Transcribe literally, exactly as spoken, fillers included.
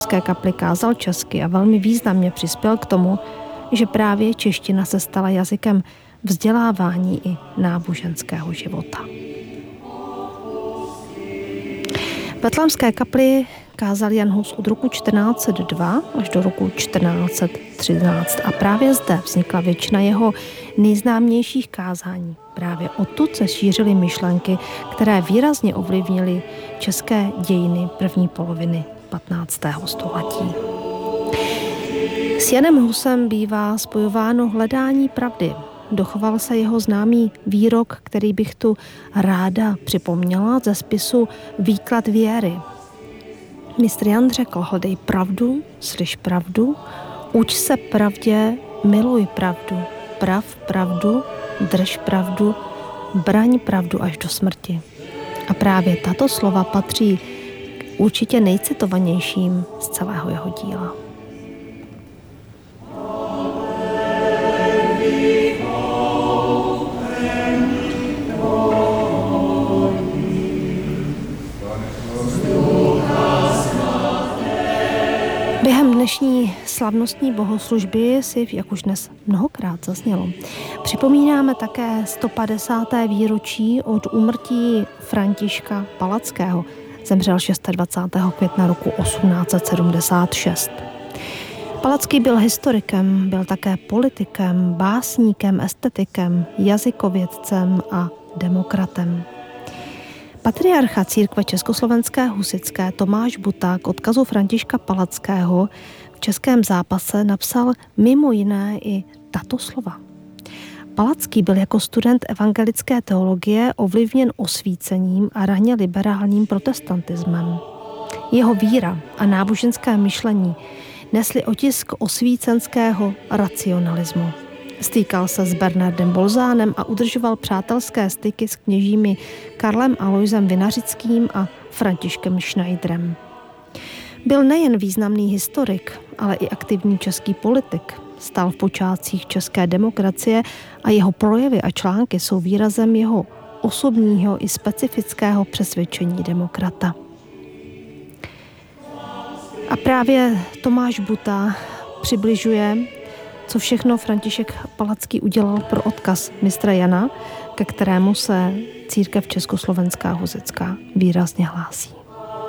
kapli kázal česky a velmi významně přispěl k tomu, že právě čeština se stala jazykem vzdělávání i náboženského života. V Betlémské kapli kázal Jan Hus od roku čtrnáct set dva až do roku čtrnáct set třináct a právě zde vznikla většina jeho nejznámějších kázání. Právě odtud se šířily myšlenky, které výrazně ovlivnily české dějiny první poloviny patnáctého století. S Janem Husem bývá spojováno hledání pravdy. Dochoval se jeho známý výrok, který bych tu ráda připomněla ze spisu Výklad věry. Mistr Jan řekl: hledej pravdu, slyš pravdu, uč se pravdě, miluj pravdu, prav pravdu, drž pravdu, braň pravdu až do smrti. A právě tato slova patří určitě nejcitovanějším z celého jeho díla. Během dnešní slavnostní bohoslužby si, jak už dnes mnohokrát zaznělo, připomínáme také sto padesáté výročí od úmrtí Františka Palackého. Zemřel dvacátého šestého května roku osmnáct set sedmdesát šest. Palacký byl historikem, byl také politikem, básníkem, estetikem, jazykovědcem a demokratem. Patriarcha církve československé husitské Tomáš Butá k odkazu Františka Palackého v Českém zápase napsal mimo jiné i tato slova. Palacký byl jako student evangelické teologie ovlivněn osvícením a raně liberálním protestantismem. Jeho víra a náboženské myšlení nesly otisk osvícenského racionalismu. Stýkal se s Bernardem Bolzánem a udržoval přátelské styky s kněžími Karlem Alojzem Vinařickým a Františkem Schneiderem. Byl nejen významný historik, ale i aktivní český politik. Stál v počátcích české demokracie a jeho projevy a články jsou výrazem jeho osobního i specifického přesvědčení demokrata. A právě Tomáš Butá přibližuje, co všechno František Palacký udělal pro odkaz mistra Jana, ke kterému se církev československá husitská výrazně hlásí.